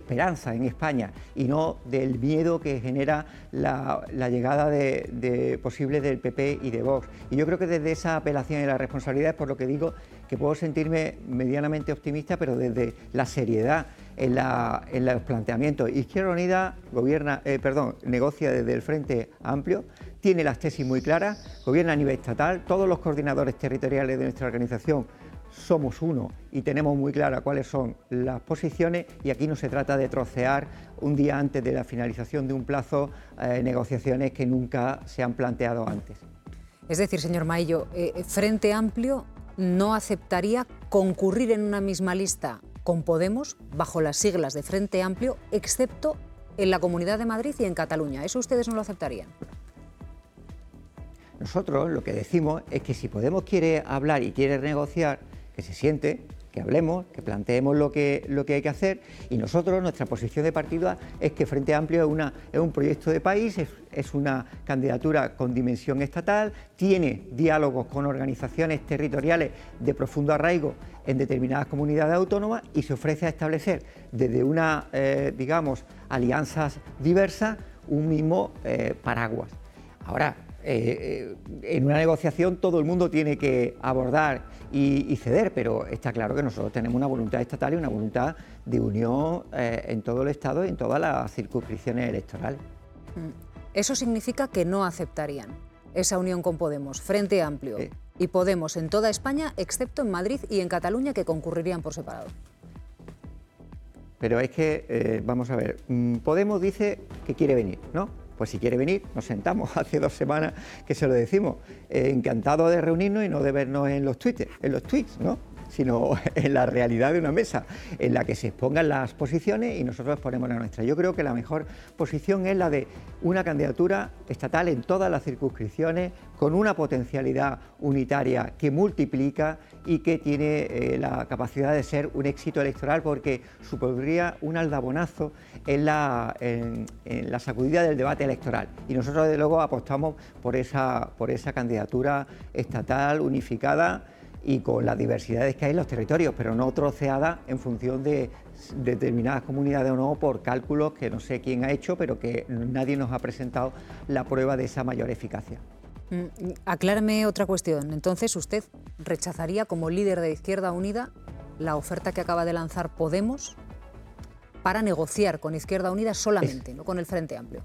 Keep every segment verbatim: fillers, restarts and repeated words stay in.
esperanza en España y no del miedo que genera la, la llegada de, de posible del P P y de Vox. Y yo creo que desde esa apelación y la responsabilidad es por lo que digo que puedo sentirme medianamente optimista, pero desde la seriedad en, la, en los planteamientos. Izquierda Unida gobierna, eh, perdón, negocia desde el Frente Amplio, tiene las tesis muy claras, gobierna a nivel estatal, todos los coordinadores territoriales de nuestra organización somos uno y tenemos muy claras cuáles son las posiciones, y aquí no se trata de trocear un día antes de la finalización de un plazo eh, negociaciones que nunca se han planteado antes. Es decir, señor Maillo, eh, Frente Amplio no aceptaría concurrir en una misma lista con Podemos bajo las siglas de Frente Amplio, excepto en la Comunidad de Madrid y en Cataluña. ¿Eso ustedes no lo aceptarían? Nosotros lo que decimos es que si Podemos quiere hablar y quiere negociar, que se siente, que hablemos, que planteemos lo que, lo que hay que hacer, y nosotros, nuestra posición de partido es que Frente Amplio es, una, es un proyecto de país, es, es una candidatura con dimensión estatal, tiene diálogos con organizaciones territoriales de profundo arraigo en determinadas comunidades autónomas y se ofrece a establecer desde una, eh, digamos, alianzas diversas, un mismo eh, paraguas. Ahora, Eh, eh, en una negociación todo el mundo tiene que abordar y, y ceder, pero está claro que nosotros tenemos una voluntad estatal y una voluntad de unión eh, en todo el Estado y en todas las circunscripciones electorales. Eso significa que no aceptarían esa unión con Podemos, Frente Amplio Eh. y Podemos en toda España, excepto en Madrid y en Cataluña, que concurrirían por separado. Pero es que, eh, vamos a ver, Podemos dice que quiere venir, ¿no? Pues si quiere venir, nos sentamos, hace dos semanas que se lo decimos, eh, encantado de reunirnos y no de vernos en los tweets, en los tweets, ¿no? Sino en la realidad de una mesa en la que se expongan las posiciones y nosotros exponemos la nuestra. Yo creo que la mejor posición es la de una candidatura estatal en todas las circunscripciones, con una potencialidad unitaria que multiplica y que tiene eh, la capacidad de ser un éxito electoral, porque supondría un aldabonazo en la, en, en la sacudida del debate electoral. Y nosotros, desde luego, apostamos por esa, por esa candidatura estatal unificada y con las diversidades que hay en los territorios, pero no troceada en función de determinadas comunidades o no, por cálculos que no sé quién ha hecho, pero que nadie nos ha presentado la prueba de esa mayor eficacia. Mm, aclárame otra cuestión. Entonces, ¿usted rechazaría como líder de Izquierda Unida la oferta que acaba de lanzar Podemos para negociar con Izquierda Unida solamente, es... no con el Frente Amplio?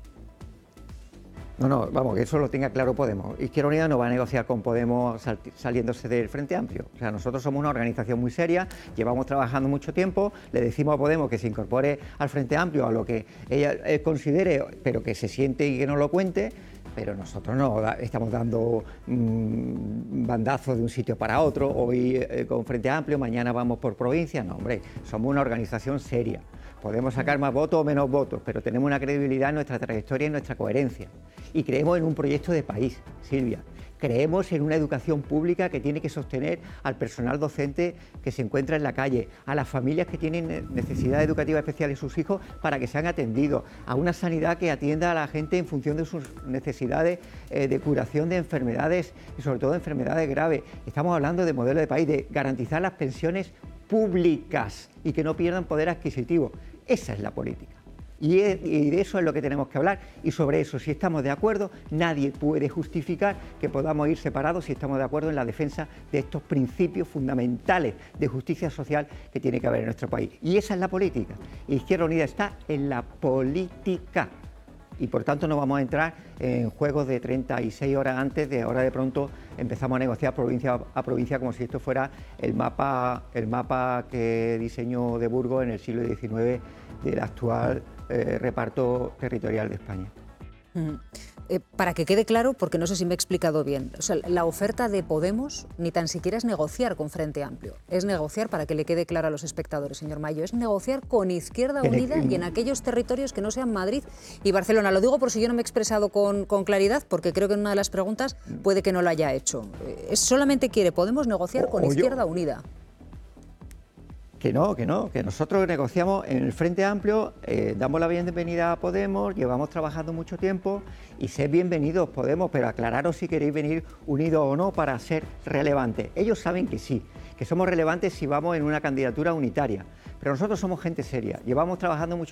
No, no, vamos, que eso lo tenga claro Podemos. Izquierda Unida no va a negociar con Podemos sal, saliéndose del Frente Amplio. O sea, nosotros somos una organización muy seria, llevamos trabajando mucho tiempo, le decimos a Podemos que se incorpore al Frente Amplio, a lo que ella eh, considere, pero que se siente y que no lo cuente, pero nosotros no da, estamos dando mmm, bandazos de un sitio para otro, hoy eh, con Frente Amplio, mañana vamos por provincia. No, hombre, somos una organización seria. Podemos sacar más votos o menos votos, pero tenemos una credibilidad en nuestra trayectoria y en nuestra coherencia. Y creemos en un proyecto de país, Silvia. Creemos en una educación pública que tiene que sostener al personal docente que se encuentra en la calle, a las familias que tienen necesidad educativa especial en sus hijos para que sean atendidos, a una sanidad que atienda a la gente en función de sus necesidades eh, de curación de enfermedades y sobre todo de enfermedades graves. Estamos hablando de modelo de país, de garantizar las pensiones públicas y que no pierdan poder adquisitivo. Esa es la política. Y, es, y de eso es lo que tenemos que hablar, y sobre eso, si estamos de acuerdo, nadie puede justificar que podamos ir separados si estamos de acuerdo en la defensa de estos principios fundamentales de justicia social que tiene que haber en nuestro país. Y esa es la política. Izquierda Unida está en la política. Y por tanto no vamos a entrar en juegos de treinta y seis horas antes de ahora de pronto empezamos a negociar provincia a provincia como si esto fuera el mapa, el mapa que diseñó de Burgos en el siglo diecinueve del actual eh, reparto territorial de España. Mm. Eh, para que quede claro, porque no sé si me he explicado bien, o sea, la oferta de Podemos ni tan siquiera es negociar con Frente Amplio, es negociar, para que le quede claro a los espectadores, señor Maillo, es negociar con Izquierda Unida y en aquellos territorios que no sean Madrid y Barcelona. Lo digo por si yo no me he expresado con, con claridad, porque creo que en una de las preguntas puede que no lo haya hecho. Eh, solamente quiere Podemos negociar con Izquierda Unida. Que no, que no, que nosotros negociamos en el Frente Amplio, eh, damos la bienvenida a Podemos, llevamos trabajando mucho tiempo y sed bienvenidos Podemos, pero aclararos si queréis venir unidos o no para ser relevantes. Ellos saben que sí, que somos relevantes si vamos en una candidatura unitaria, pero nosotros somos gente seria, llevamos trabajando mucho